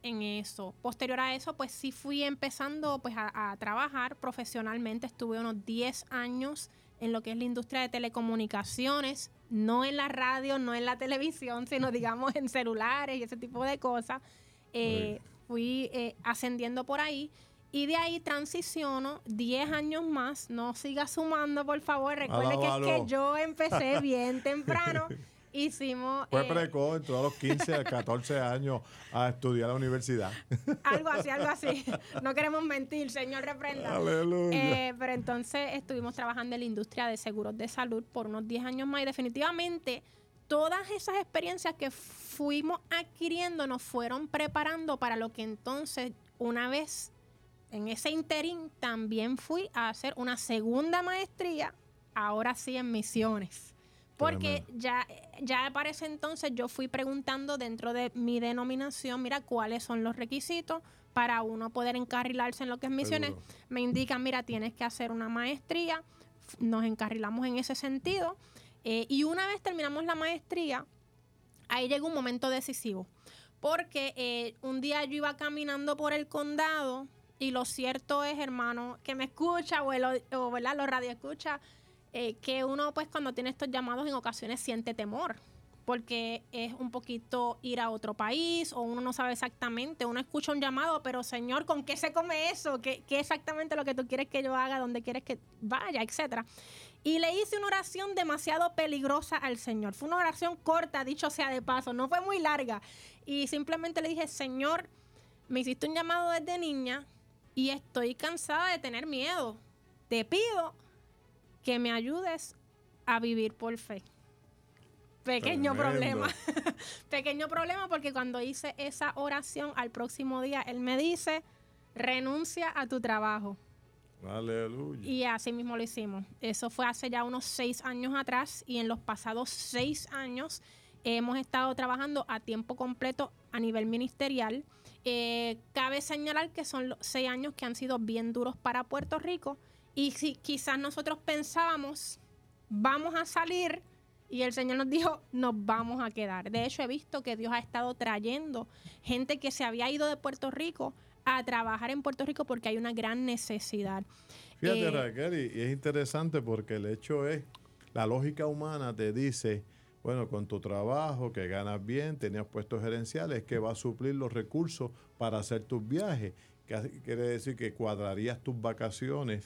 en eso. Posterior a eso, pues sí fui empezando pues a trabajar profesionalmente. Estuve unos 10 años en lo que es la industria de telecomunicaciones, no en la radio, no en la televisión, sino digamos en celulares y ese tipo de cosas. Fui ascendiendo por ahí. Y de ahí transiciono 10 años más. No siga sumando, por favor. Recuerde que es que yo empecé bien temprano. Hicimos... Fue precoz, entró a los 15 a 14 años a estudiar a la universidad. Algo así. No queremos mentir, Señor, reprenda. Aleluya. Pero entonces estuvimos trabajando en la industria de seguros de salud por unos 10 años más y definitivamente todas esas experiencias que fuimos adquiriendo nos fueron preparando para lo que entonces, una vez en ese interín, también fui a hacer una segunda maestría, ahora sí en misiones. Porque ya para ese entonces yo fui preguntando dentro de mi denominación, mira, cuáles son los requisitos para uno poder encarrilarse en lo que es misiones. Seguro. Me indican, mira, tienes que hacer una maestría. Nos encarrilamos en ese sentido. Y una vez terminamos la maestría, ahí llegó un momento decisivo. Porque un día yo iba caminando por el condado y lo cierto es, hermano, que me escucha o ¿verdad? Los radioescucha, que uno pues cuando tiene estos llamados en ocasiones siente temor, porque es un poquito ir a otro país o uno no sabe exactamente, uno escucha un llamado, pero Señor, ¿con qué se come eso? ¿Qué exactamente lo que tú quieres que yo haga? ¿Dónde quieres que vaya? Etcétera. Y le hice una oración demasiado peligrosa al Señor. Fue una oración corta, dicho sea de paso, no fue muy larga. Y simplemente le dije, Señor, me hiciste un llamado desde niña y estoy cansada de tener miedo. Te pido que me ayudes a vivir por fe. Pequeño problema. Pequeño problema porque cuando hice esa oración al próximo día, Él me dice, renuncia a tu trabajo. Aleluya. Y así mismo lo hicimos. Eso fue hace ya unos 6 años atrás y en los pasados 6 años hemos estado trabajando a tiempo completo a nivel ministerial. Cabe señalar que son los 6 años que han sido bien duros para Puerto Rico y si quizás nosotros pensábamos, vamos a salir y el Señor nos dijo, nos vamos a quedar. De hecho, he visto que Dios ha estado trayendo gente que se había ido de Puerto Rico a trabajar en Puerto Rico porque hay una gran necesidad. Fíjate, Raquel, y es interesante porque el hecho es, la lógica humana te dice, bueno, con tu trabajo, que ganas bien, tenías puestos gerenciales, que va a suplir los recursos para hacer tus viajes. Quiere decir que cuadrarías tus vacaciones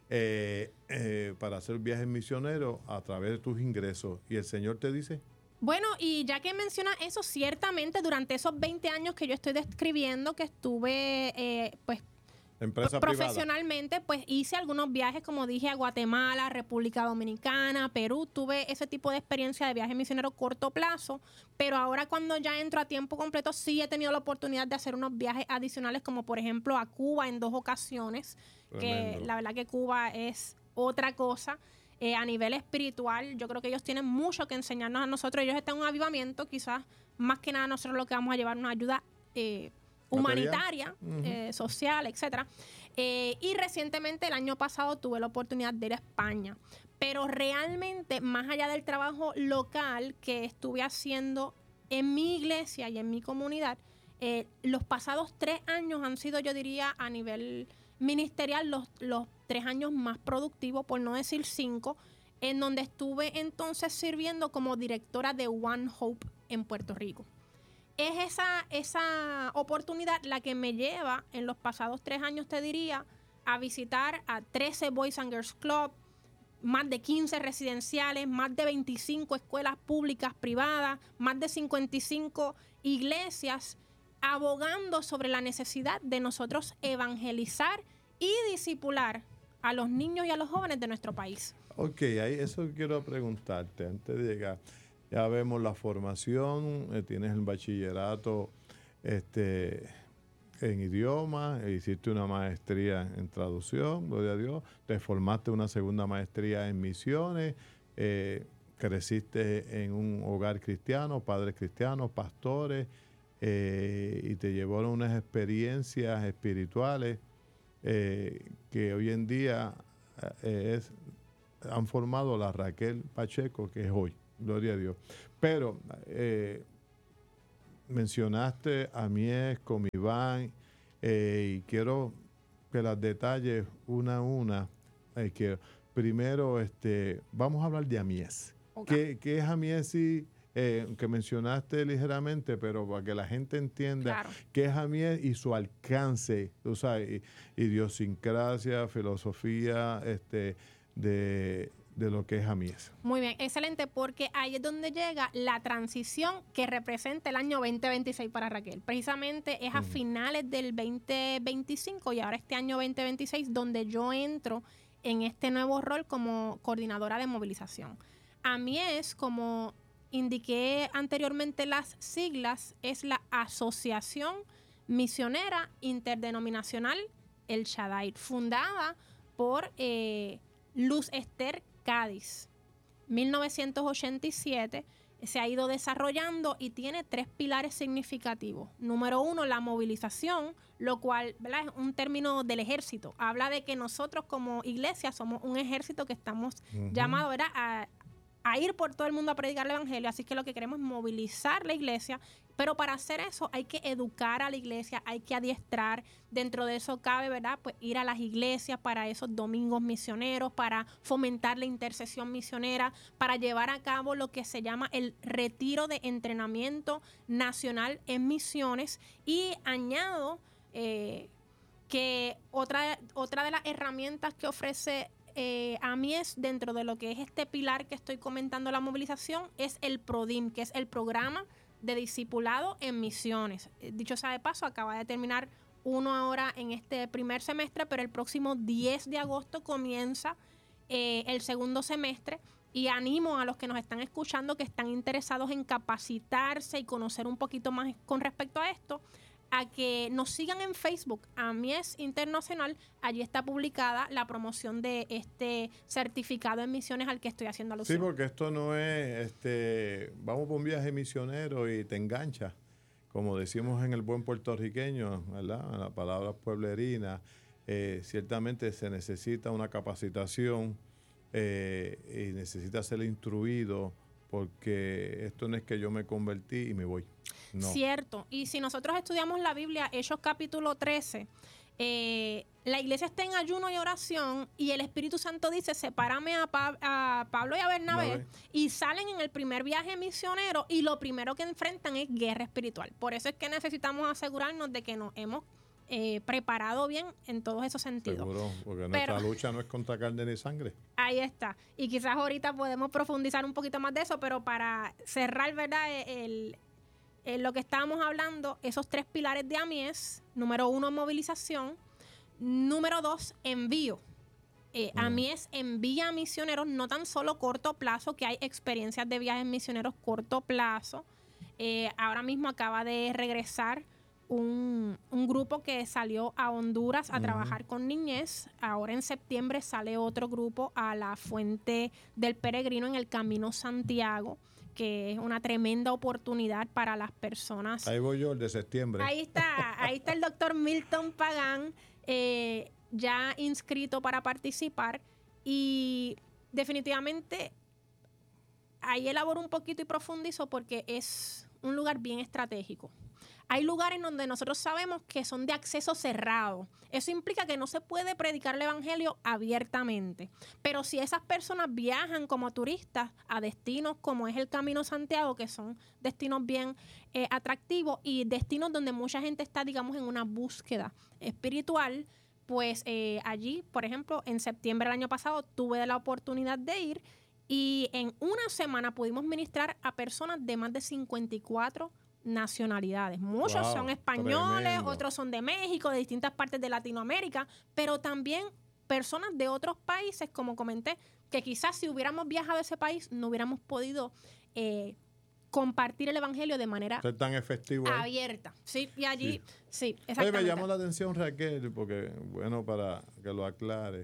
para hacer viajes misioneros a través de tus ingresos. Y el Señor te dice... Bueno, y ya que menciona eso, ciertamente durante esos 20 años que yo estoy describiendo, que estuve pues profesionalmente, pues hice algunos viajes, como dije, a Guatemala, República Dominicana, Perú. Tuve ese tipo de experiencia de viaje misionero corto plazo, pero ahora cuando ya entro a tiempo completo, sí he tenido la oportunidad de hacer unos viajes adicionales, como por ejemplo a Cuba en 2 ocasiones, Tremendo. que la verdad que Cuba es otra cosa. A nivel espiritual, yo creo que ellos tienen mucho que enseñarnos a nosotros. Ellos están en un avivamiento, quizás más que nada nosotros lo que vamos a llevar una ayuda humanitaria, social, etcétera. Y recientemente, el año pasado, tuve la oportunidad de ir a España. Pero realmente, más allá del trabajo local que estuve haciendo en mi iglesia y en mi comunidad, los pasados 3 años han sido, yo diría, a nivel ministerial, los 3 años más productivos, por no decir 5, en donde estuve entonces sirviendo como directora de One Hope en Puerto Rico. Es esa oportunidad la que me lleva en los pasados 3 años, te diría, a visitar a 13 Boys and Girls Club, más de 15 residenciales, más de 25 escuelas públicas privadas, más de 55 iglesias, abogando sobre la necesidad de nosotros evangelizar y discipular a los niños y a los jóvenes de nuestro país. Ok, ahí eso quiero preguntarte antes de llegar. Ya vemos la formación, tienes el bachillerato en idiomas, hiciste una maestría en traducción, gloria a Dios, te formaste una segunda maestría en misiones, creciste en un hogar cristiano, padres cristianos, pastores, y te llevaron unas experiencias espirituales que hoy en día han formado la Raquel Pacheco que es hoy, gloria a Dios. Pero mencionaste a Mies, Comiván, y quiero que las detalles una a una. Que primero, vamos a hablar de Amies. Okay. ¿Qué es Amiesi? Que mencionaste ligeramente, pero para que la gente entienda qué es Amies y su alcance, tú sabes, idiosincrasia, filosofía, de lo que es Amies. Muy bien, excelente, porque ahí es donde llega la transición que representa el año 2026 para Raquel. Precisamente es a finales del 2025 y ahora este año 2026 donde yo entro en este nuevo rol como coordinadora de movilización. Amies, como indiqué anteriormente las siglas, es la Asociación Misionera Interdenominacional El Shaddai, fundada por Luz Esther Cádiz. 1987 se ha ido desarrollando y tiene 3 pilares significativos. Número 1, la movilización, lo cual, ¿verdad?, es un término del ejército. Habla de que nosotros como iglesia somos un ejército que estamos llamados, ¿verdad?, a ir por todo el mundo a predicar el evangelio, así que lo que queremos es movilizar la iglesia, pero para hacer eso hay que educar a la iglesia, hay que adiestrar. Dentro de eso cabe, ¿verdad?, pues ir a las iglesias para esos domingos misioneros, para fomentar la intercesión misionera, para llevar a cabo lo que se llama el retiro de entrenamiento nacional en misiones. Y añado que otra de las herramientas que ofrece Amies dentro de lo que es este pilar que estoy comentando, la movilización, es el PRODIM, que es el programa de discipulado en misiones. Dicho sea de paso, acaba de terminar uno ahora en este primer semestre, pero el próximo 10 de agosto comienza el segundo semestre, y animo a los que nos están escuchando que están interesados en capacitarse y conocer un poquito más con respecto a esto, a que nos sigan en Facebook, Amies Internacional. Allí está publicada la promoción de este certificado en misiones al que estoy haciendo alusión. Sí, porque esto no es, vamos por un viaje misionero y te engancha, como decimos en el buen puertorriqueño, ¿verdad?, la palabra pueblerina. Ciertamente se necesita una capacitación y necesita ser instruido, porque esto no es que yo me convertí y me voy. No. Cierto. Y si nosotros estudiamos la Biblia, Hechos capítulo 13, la iglesia está en ayuno y oración, y el Espíritu Santo dice: sepárame a Pablo y a Bernabé, y salen en el primer viaje misionero, y lo primero que enfrentan es guerra espiritual. Por eso es que necesitamos asegurarnos de que nos hemos preparado bien en todos esos sentidos. Seguro, porque nuestra lucha no es contra carne ni sangre. Ahí está. Y quizás ahorita podemos profundizar un poquito más de eso, pero para cerrar, ¿verdad?, lo que estábamos hablando, esos 3 pilares de Amies: número 1, movilización; número 2, envío. Amies envía a misioneros, no tan solo corto plazo, que hay experiencias de viajes misioneros corto plazo. Ahora mismo acaba de regresar un grupo que salió a Honduras a trabajar con niñez. Ahora en septiembre sale otro grupo a la Fuente del Peregrino en el Camino Santiago, que es una tremenda oportunidad para las personas. Ahí voy yo, el de septiembre. Ahí está el doctor Milton Pagán, ya inscrito para participar, y definitivamente ahí elaboro un poquito y profundizo porque es un lugar bien estratégico. Hay lugares donde nosotros sabemos que son de acceso cerrado. Eso implica que no se puede predicar el evangelio abiertamente. Pero si esas personas viajan como turistas a destinos como es el Camino Santiago, que son destinos bien atractivos y destinos donde mucha gente está, digamos, en una búsqueda espiritual, pues allí, por ejemplo, en septiembre del año pasado tuve la oportunidad de ir, y en una semana pudimos ministrar a personas de más de 54 nacionalidades. Muchos son españoles, tremendo. Otros son de México, de distintas partes de Latinoamérica, pero también personas de otros países, como comenté, que quizás si hubiéramos viajado a ese país no hubiéramos podido compartir el evangelio de manera tan efectivo abierta. Sí, y allí, sí, exactamente. Oye, me llamó la atención, Raquel, porque, bueno, para que lo aclare,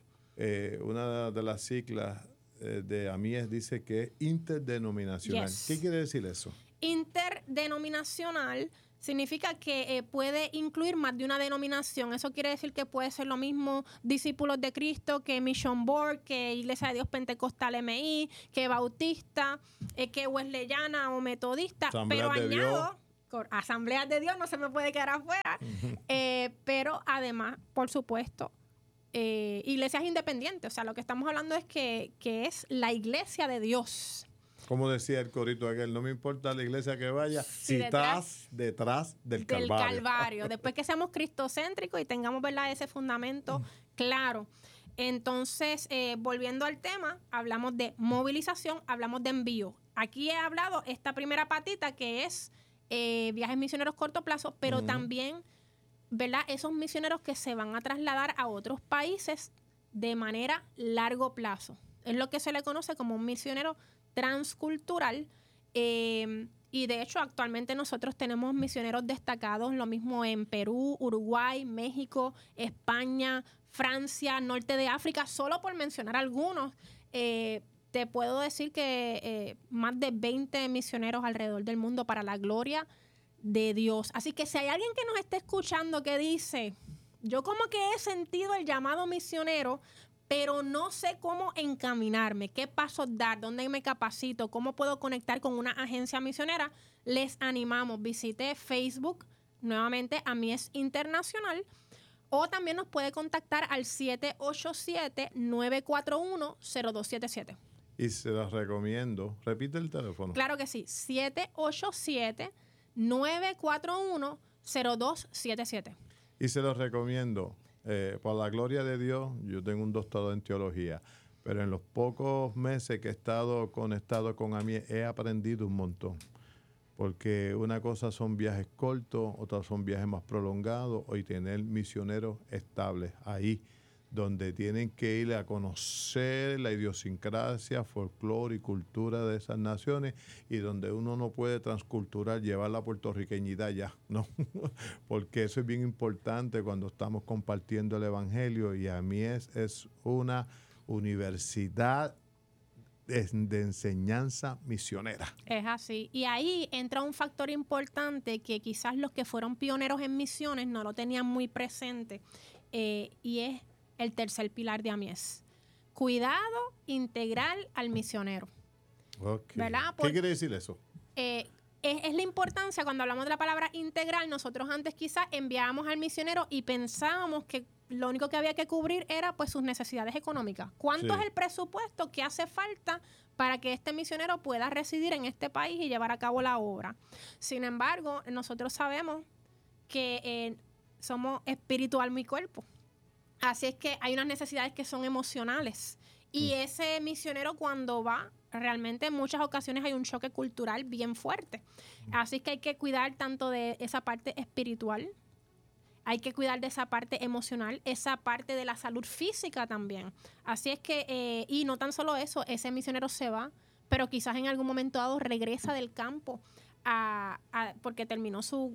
una de las siglas de Amies dice que es interdenominacional. Yes. ¿Qué quiere decir eso? Interdenominacional significa que puede incluir más de una denominación. Eso quiere decir que puede ser lo mismo Discípulos de Cristo, que Mission Board, que Iglesia de Dios Pentecostal MI, que Bautista, que Wesleyana o Metodista. Asamblea pero de añado, Dios. Asambleas de Dios no se me puede quedar afuera. Pero además, por supuesto, iglesias independientes. O sea, lo que estamos hablando es que es la iglesia de Dios. Como decía el corito aquel, no me importa la iglesia que vaya, si estás detrás del Calvario. Después que seamos cristocéntricos y tengamos, ¿verdad?, ese fundamento claro. Entonces, volviendo al tema, hablamos de movilización, hablamos de envío. Aquí he hablado esta primera patita que es viajes misioneros corto plazo, pero también, ¿verdad?, esos misioneros que se van a trasladar a otros países de manera largo plazo. Es lo que se le conoce como un misionero transcultural, y de hecho actualmente nosotros tenemos misioneros destacados, lo mismo en Perú, Uruguay, México, España, Francia, norte de África, solo por mencionar algunos. Te puedo decir que más de 20 misioneros alrededor del mundo para la gloria de Dios. Así que si hay alguien que nos esté escuchando que dice, yo como que he sentido el llamado misionero, pero no sé cómo encaminarme, qué pasos dar, dónde me capacito, cómo puedo conectar con una agencia misionera, les animamos. Visite Facebook, nuevamente AMIES Internacional, o también nos puede contactar al 787-941-0277. Y se los recomiendo. Repite el teléfono. Claro que sí, 787-941-0277. Y se los recomiendo. Por la gloria de Dios, yo tengo un doctorado en teología, pero en los pocos meses que he estado conectado con AMIES he aprendido un montón. Porque una cosa son viajes cortos, otras son viajes más prolongados, y tener misioneros estables ahí, donde tienen que ir a conocer la idiosincrasia, folclore y cultura de esas naciones, y donde uno no puede transcultural, llevar la puertorriqueñidad ya, ¿no? Porque eso es bien importante cuando estamos compartiendo el Evangelio, y AMIES es una universidad de enseñanza misionera. Es así. Y ahí entra un factor importante que quizás los que fueron pioneros en misiones no lo tenían muy presente, y es el tercer pilar de AMIES. Cuidado integral al misionero. Okay. ¿Verdad? ¿Qué quiere decir eso? Es la importancia, cuando hablamos de la palabra integral, nosotros antes quizás enviábamos al misionero y pensábamos que lo único que había que cubrir era pues sus necesidades económicas. ¿Cuánto es el presupuesto que hace falta para que este misionero pueda residir en este país y llevar a cabo la obra? Sin embargo, nosotros sabemos que somos espíritu, alma y cuerpo. Así es que hay unas necesidades que son emocionales. Y ese misionero cuando va, realmente en muchas ocasiones hay un choque cultural bien fuerte. Así es que hay que cuidar tanto de esa parte espiritual, hay que cuidar de esa parte emocional, esa parte de la salud física también. Así es que, y no tan solo eso, ese misionero se va, pero quizás en algún momento dado regresa del campo porque terminó su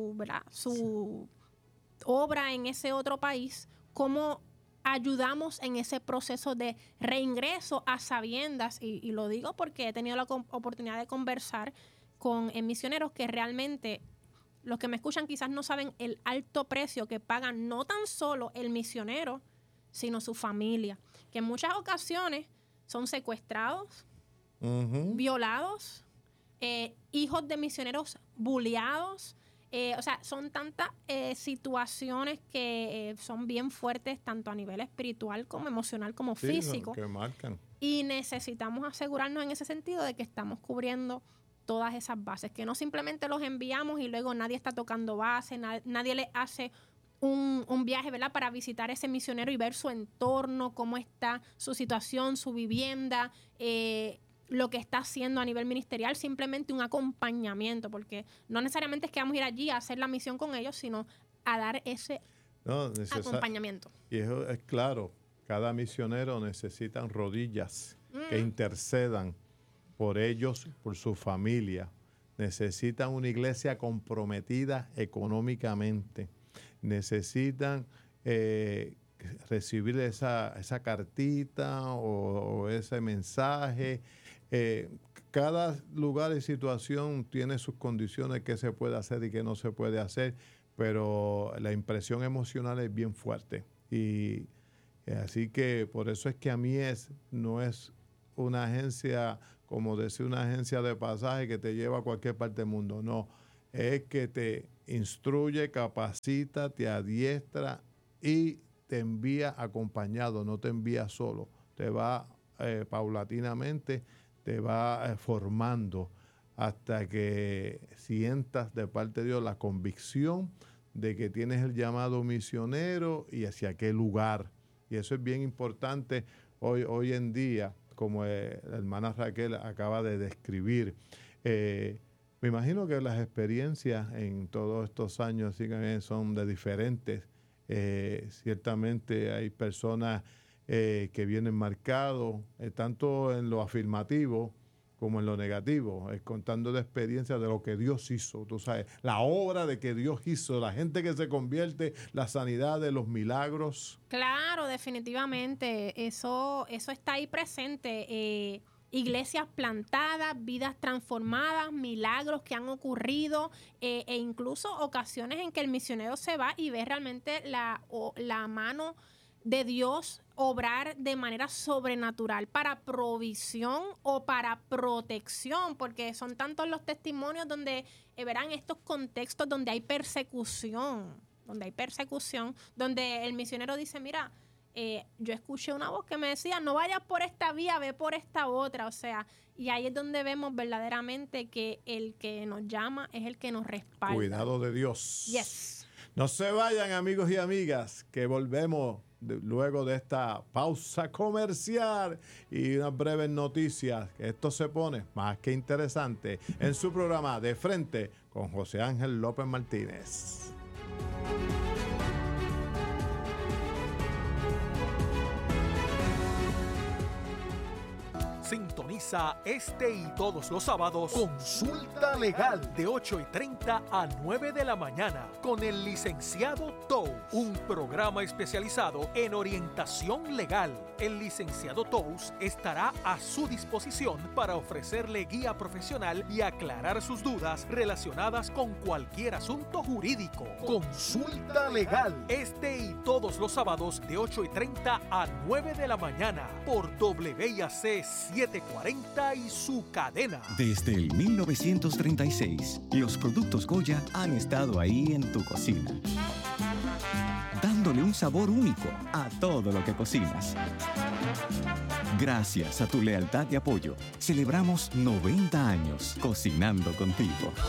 obra en ese otro país. ¿Cómo ayudamos en ese proceso de reingreso a sabiendas? Y lo digo porque he tenido la oportunidad de conversar con misioneros que realmente, los que me escuchan quizás no saben el alto precio que pagan no tan solo el misionero, sino su familia, que en muchas ocasiones son secuestrados, violados, hijos de misioneros bulleados. O sea, son tantas situaciones que son bien fuertes, tanto a nivel espiritual como emocional como físico. Que marcan. Y necesitamos asegurarnos en ese sentido de que estamos cubriendo todas esas bases, que no simplemente los enviamos y luego nadie está tocando base, nadie le hace un viaje, ¿verdad?, para visitar a ese misionero y ver su entorno, cómo está su situación, su vivienda, lo que está haciendo a nivel ministerial, simplemente un acompañamiento, porque no necesariamente es que vamos a ir allí a hacer la misión con ellos, sino a dar ese acompañamiento. Y eso es claro, cada misionero necesita rodillas que intercedan por ellos, por su familia. Necesitan una iglesia comprometida económicamente. Necesitan recibir esa cartita o ese mensaje. Cada lugar y situación tiene sus condiciones, qué se puede hacer y qué no se puede hacer, pero la impresión emocional es bien fuerte. Y así que por eso es que AMIES no es una agencia, como decir, una agencia de pasaje que te lleva a cualquier parte del mundo. No, es que te instruye, capacita, te adiestra y te envía acompañado, no te envía solo. Te va paulatinamente, te va formando hasta que sientas de parte de Dios la convicción de que tienes el llamado misionero y hacia qué lugar. Y eso es bien importante hoy en día, como la hermana Raquel acaba de describir. Me imagino que las experiencias en todos estos años son de diferentes. Ciertamente hay personas que vienen marcados, tanto en lo afirmativo como en lo negativo, contando de experiencias de lo que Dios hizo, tú sabes, la obra de que Dios hizo, la gente que se convierte, la sanidad de los milagros. Claro, definitivamente, eso está ahí presente. Iglesias plantadas, vidas transformadas, milagros que han ocurrido e incluso ocasiones en que el misionero se va y ve realmente la mano de Dios obrar de manera sobrenatural para provisión o para protección, porque son tantos los testimonios donde verán estos contextos donde hay persecución, donde el misionero dice, mira, yo escuché una voz que me decía, no vayas por esta vía, ve por esta otra, o sea, y ahí es donde vemos verdaderamente que el que nos llama es el que nos respalda. Cuidado de Dios. Yes. No se vayan, amigos y amigas, que volvemos luego de esta pausa comercial y unas breves noticias. Esto se pone más que interesante en su programa De Frente con José Ángel López Martínez. Sintoniza este y todos los sábados Consulta Legal de 8:30 a 9 de la mañana con el licenciado Tous, un programa especializado en orientación legal. El licenciado Tous estará a su disposición para ofrecerle guía profesional y aclarar sus dudas relacionadas con cualquier asunto jurídico. Consulta Legal este y todos los sábados de 8:30 a 9 de la mañana por WIAC 740 y su cadena. Desde el 1936, los productos Goya han estado ahí en tu cocina, dándole un sabor único a todo lo que cocinas. Gracias a tu lealtad y apoyo, celebramos 90 años cocinando contigo.